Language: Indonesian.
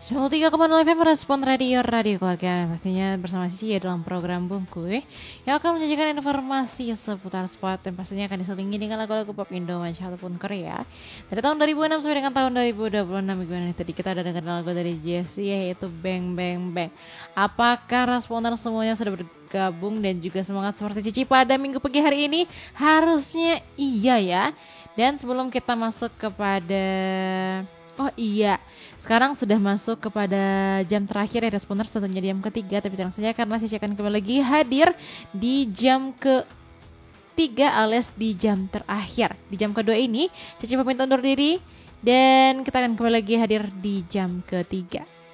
93,0 FM Respon Radio Keluarga. Pastinya bersama Cici ya dalam program Bungkuy yang akan menyajikan informasi seputar sport dan pastinya akan diselingi dengan lagu-lagu pop Indo, Manca ataupun Korea dari tahun 2006 sampai dengan tahun 2026. Gimana nih, tadi kita ada dengar lagu dari Jessie yaitu Bang Bang Bang. Apakah responden semuanya sudah bergabung dan juga semangat seperti Cici pada minggu pagi hari ini? Harusnya iya ya. Dan sebelum kita masuk kepada sekarang sudah masuk kepada jam terakhir ya responders, tentunya di jam ketiga. Tapi tenang saja karena Cici akan kembali lagi hadir di jam ketiga alias di jam terakhir. Di jam kedua ini Cici pamit undur diri dan kita akan kembali lagi hadir di jam ketiga.